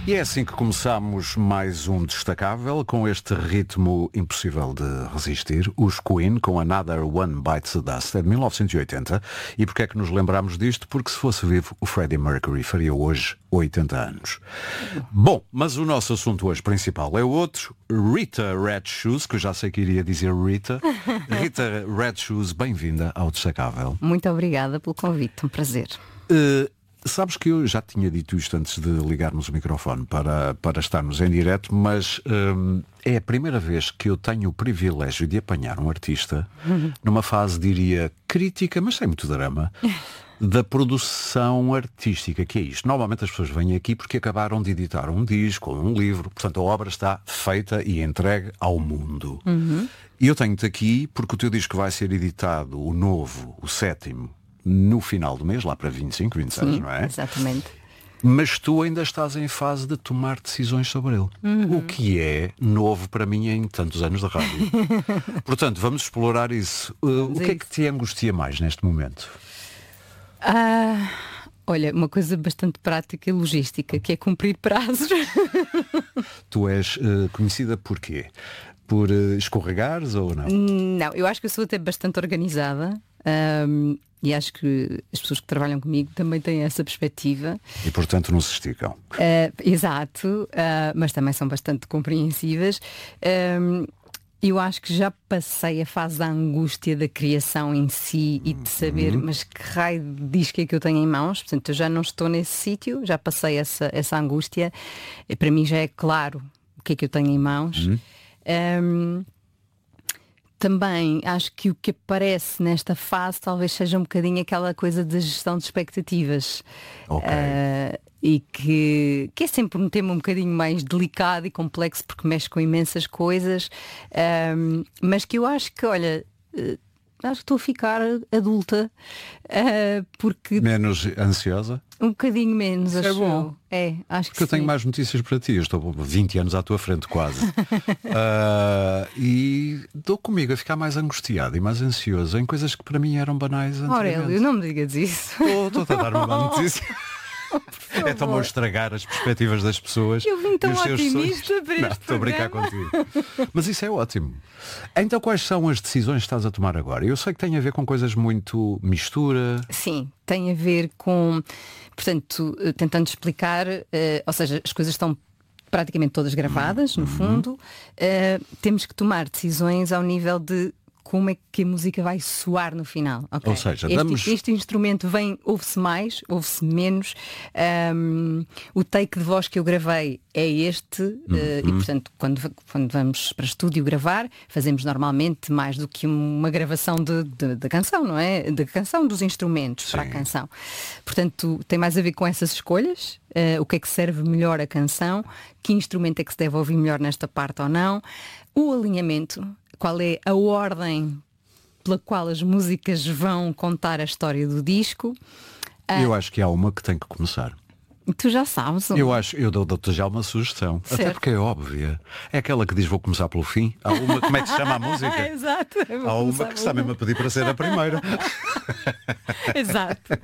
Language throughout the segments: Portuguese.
E é assim que começamos mais um Destacável, com este ritmo impossível de resistir. Os Queen, com Another One Bites the Dust, é de 1980. E porquê é que nos lembramos disto? Porque se fosse vivo, o Freddie Mercury faria hoje 80 anos. Bom, mas o nosso assunto hoje principal é outro. Rita Red Shoes, que eu já sei que iria dizer Rita. Rita Red Shoes, bem-vinda ao Destacável. Muito obrigada pelo convite, um prazer. Sabes que eu já tinha dito isto antes de ligarmos o microfone para estarmos em direto, mas é a primeira vez que eu tenho o privilégio de apanhar um artista numa fase, diria, crítica, mas sem muito drama, da produção artística, que é isto. Normalmente as pessoas vêm aqui porque acabaram de editar um disco ou um livro, portanto a obra está feita e entregue ao mundo. E eu tenho-te aqui porque o teu disco vai ser editado, o novo, o sétimo, no final do mês, lá para 25, 26, Sim, não é? Exatamente. Mas tu ainda estás em fase de tomar decisões sobre ele. O que é novo para mim em tantos anos de rádio. Portanto, vamos explorar isso. O que é que te angustia mais neste momento? Olha, uma coisa bastante prática e logística, que é cumprir prazos. Tu és conhecida por quê? Por escorregares ou não? Não, eu acho que eu sou até bastante organizada. E acho que as pessoas que trabalham comigo também têm essa perspectiva. E portanto não se esticam. Exato, mas também são bastante compreensivas. Eu acho que já passei a fase da angústia da criação em si e de saber, mas que raio de disco é que eu tenho em mãos. Portanto, eu já não estou nesse sítio, já passei essa angústia. Para mim já é claro o que é que eu tenho em mãos. Também acho que o que aparece nesta fase talvez seja um bocadinho aquela coisa da gestão de expectativas. E que é sempre um tema um bocadinho mais delicado e complexo porque mexe com imensas coisas, mas que eu acho que, olha, acho que estou a ficar adulta, porque... Menos ansiosa? Um bocadinho menos, isso acho. É bom. Acho porque eu tenho mais notícias para ti. Eu estou 20 anos à tua frente quase. E dou comigo a ficar mais angustiado e mais ansioso em coisas que para mim eram banais anteriormente. Aurélio, não me digas isso. Estou a dar uma má notícia. É tão bom estragar as perspectivas das pessoas. Eu vim tão e os seus otimista sonhos. para este Não, estou a brincar programa. contigo. Mas isso é ótimo. Então quais são as decisões que estás a tomar agora? Eu sei que tem a ver com coisas muito mistura. Sim, tem a ver com, portanto, tentando explicar, ou seja, as coisas estão praticamente todas gravadas, no fundo. Temos que tomar decisões ao nível de como é que a música vai soar no final. Okay? Ou seja, este instrumento ouve-se mais, ouve-se menos. O take de voz que eu gravei é este. E portanto, quando vamos para estúdio gravar, fazemos normalmente mais do que uma gravação da canção, não é? Da canção, dos instrumentos. Sim. Para a canção. Portanto, tem mais a ver com essas escolhas. O que é que serve melhor a canção? Que instrumento é que se deve ouvir melhor nesta parte ou não? O alinhamento. Qual é a ordem pela qual as músicas vão contar a história do disco? Eu acho que há uma que tem que começar. Tu já sabes. Eu dou-te já uma sugestão. Certo. Até porque é óbvia. É aquela que diz vou começar pelo fim. Há uma, como é que se chama a música? Exato. Há uma que está mesmo a pedir para ser a primeira. Exato.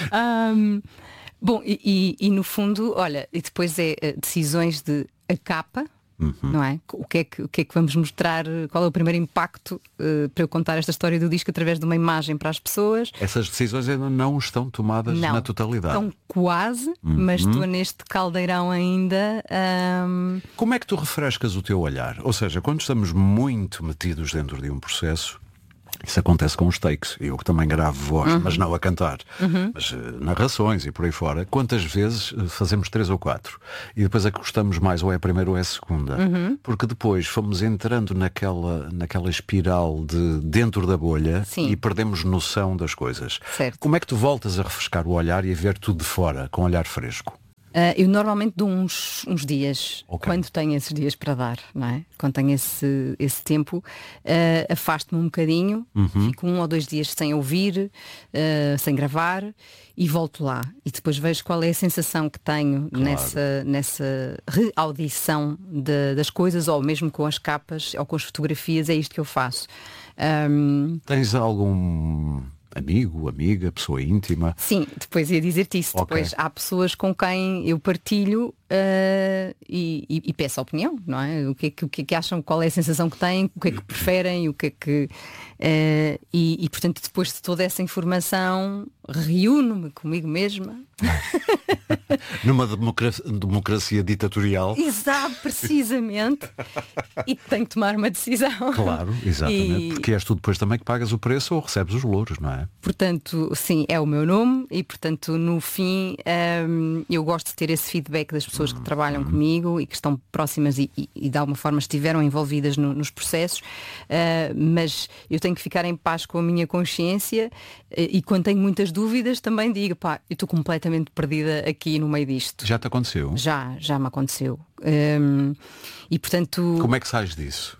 Bom, e no fundo, olha, e depois é decisões de a capa. Não é? O que é que vamos mostrar? Qual é o primeiro impacto para eu contar esta história do disco através de uma imagem para as pessoas? Essas decisões ainda não estão tomadas na totalidade. Estão quase, mas estou neste caldeirão ainda. Como é que tu refrescas o teu olhar? Ou seja, quando estamos muito metidos dentro de um processo, isso acontece com os takes. Eu que também gravo voz, mas não a cantar. Mas narrações e por aí fora. Quantas vezes fazemos 3 ou 4? E depois é que gostamos mais, ou é a primeira ou é a segunda. Porque depois fomos entrando naquela espiral de dentro da bolha. Sim. E perdemos noção das coisas. Certo. Como é que tu voltas a refrescar o olhar e a ver tudo de fora, com um olhar fresco? Eu normalmente dou uns dias, okay. Quando tenho esses dias para dar, não é? Quando tenho esse tempo, afasto-me um bocadinho, fico 1 ou 2 dias sem ouvir, sem gravar e volto lá. E depois vejo qual é a sensação que tenho, claro, nessa reaudição das coisas, ou mesmo com as capas ou com as fotografias. É isto que eu faço. Tens algum amigo, amiga, pessoa íntima? Sim, depois ia dizer-te isso. Ok. Depois há pessoas com quem eu partilho e peço a opinião, não é? O que é que acham, qual é a sensação que têm, o que é que preferem, o que é que. E portanto, depois de toda essa informação, reúno-me comigo mesma. Numa democracia ditatorial. Exato, precisamente. E tenho que tomar uma decisão. Claro, exatamente. Porque és tu depois também que pagas o preço ou recebes os louros, não é? Portanto, sim, é o meu nome e, portanto, no fim, eu gosto de ter esse feedback das pessoas que trabalham comigo e que estão próximas e de alguma forma estiveram envolvidas nos processos, mas eu tenho que ficar em paz com a minha consciência e quando tenho muitas dúvidas também digo, pá, eu estou completamente perdida aqui no meio disto. Já te aconteceu? Já me aconteceu. E, portanto... Como é que sais disso?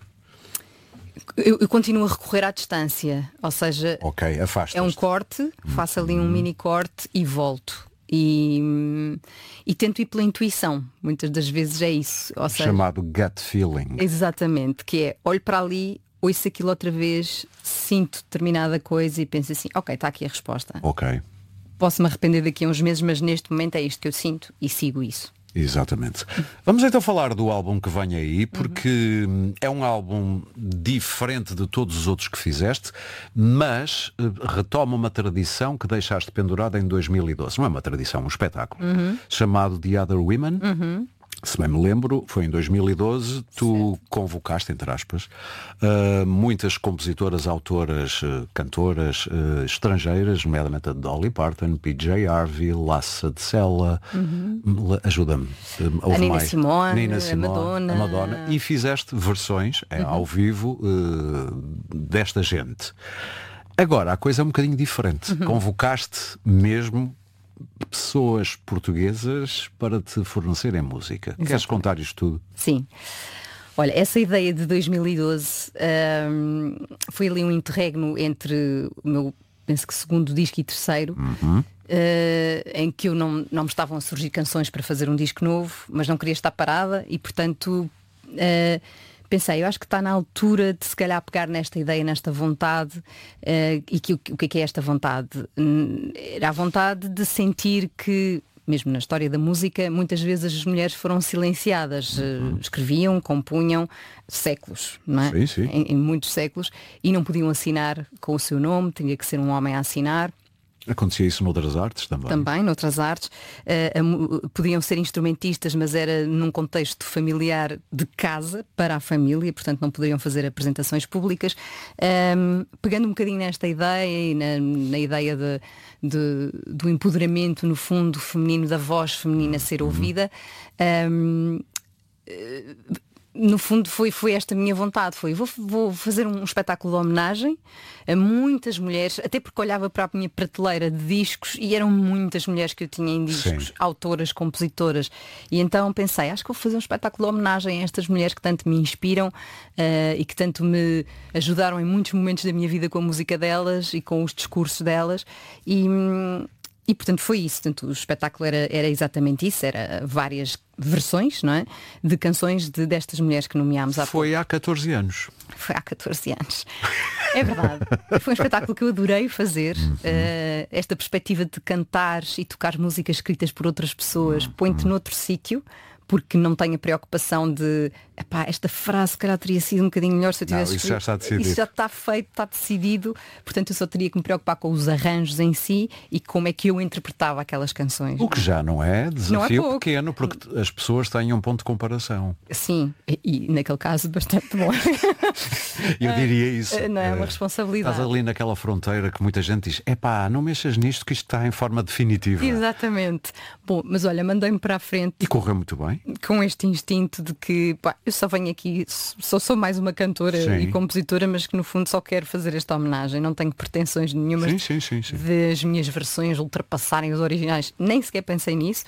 Eu continuo a recorrer à distância, ou seja, Ok, afasta-te. é um corte, faço ali um mini corte e volto. E tento ir pela intuição, muitas das vezes é isso. Ou seja, Chamado gut feeling. exatamente, que é olho para ali, ouço aquilo outra vez, sinto determinada coisa e penso assim, ok, está aqui a resposta. Ok, Posso me arrepender daqui a uns meses, mas neste momento é isto que eu sinto e sigo isso. exatamente. Vamos então falar do álbum que vem aí, porque é um álbum diferente de todos os outros que fizeste, mas retoma uma tradição que deixaste pendurada em 2012. Não é uma tradição, um espetáculo, chamado The Other Women. Se bem me lembro, foi em 2012, tu convocaste, entre aspas, muitas compositoras, autoras, cantoras estrangeiras, nomeadamente a Dolly Parton, PJ Harvey, Lassa de Sela, ajuda-me, houve A Nina mais. Simone, Nina a Simone, Madonna. e fizeste versões ao vivo desta gente. Agora, a coisa é um bocadinho diferente. Convocaste mesmo pessoas portuguesas para te fornecerem música. Queres contar isto tudo? Sim. Olha, essa ideia de 2012 foi ali um interregno entre o meu, penso que segundo disco e terceiro, em que eu não me estavam a surgir canções para fazer um disco novo, mas não queria estar parada e, portanto, pensei, eu acho que está na altura de se calhar pegar nesta ideia, nesta vontade, e que o que é esta vontade? Era a vontade de sentir que, mesmo na história da música, muitas vezes as mulheres foram silenciadas, escreviam, compunham séculos, não é? Sim, sim. Em muitos séculos, e não podiam assinar com o seu nome, tinha que ser um homem a assinar. Acontecia isso noutras artes também? Também, noutras artes. Podiam ser instrumentistas, mas era num contexto familiar de casa, para a família, portanto não poderiam fazer apresentações públicas. Pegando um bocadinho nesta ideia e na ideia do empoderamento, no fundo, feminino, da voz feminina ser ouvida, no fundo foi esta minha vontade, vou fazer um espetáculo de homenagem a muitas mulheres, até porque olhava para a minha prateleira de discos e eram muitas mulheres que eu tinha em discos, Sim. autoras, compositoras, e então pensei, acho que vou fazer um espetáculo de homenagem a estas mulheres que tanto me inspiram e que tanto me ajudaram em muitos momentos da minha vida com a música delas e com os discursos delas e portanto foi isso, portanto, o espetáculo era exatamente isso, era várias versões, não é? De canções destas mulheres que nomeámos há pouco. Foi há 14 anos. Foi há 14 anos. É verdade. Foi um espetáculo que eu adorei fazer. Esta perspectiva de cantar e tocar músicas escritas por outras pessoas põe-te noutro sítio, porque não tenho a preocupação de esta frase, calhar teria sido um bocadinho melhor se eu tivesse Isso já está decidido. Isso já está feito, está decidido. Portanto, eu só teria que me preocupar com os arranjos em si e como é que eu interpretava aquelas canções. O que já não é desafio pouco. pequeno, porque as pessoas têm um ponto de comparação. Sim, e naquele caso bastante bom. Eu diria isso. Não é uma responsabilidade. Estás ali naquela fronteira que muita gente diz, não mexas nisto que isto está em forma definitiva. Exatamente. Bom, mas olha, mandei-me para a frente E correu muito bem. com este instinto de que eu só venho aqui, sou mais uma cantora Sim. e compositora, mas que no fundo só quero fazer esta homenagem. Não tenho pretensões nenhumas Sim. das minhas versões ultrapassarem os originais. Nem sequer pensei nisso.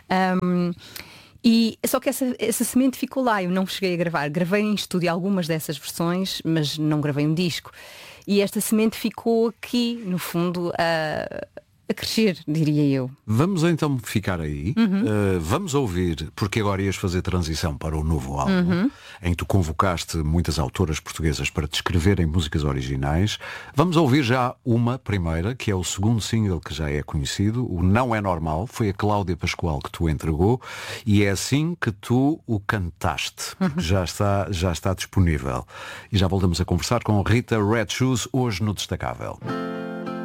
E só que essa semente ficou lá, eu não cheguei a gravar. Gravei em estúdio algumas dessas versões, mas não gravei um disco. E esta semente ficou aqui, no fundo, a crescer, diria eu. Vamos então ficar aí. Vamos ouvir, porque agora ias fazer transição para o novo álbum, em que tu convocaste muitas autoras portuguesas para te escreverem músicas originais. Vamos ouvir já uma primeira, que é o segundo single que já é conhecido, o Não É Normal. Foi a Cláudia Pascoal que tu entregou e é assim que tu o cantaste, porque já está disponível. E já voltamos a conversar com Rita Red Shoes hoje no Destacável.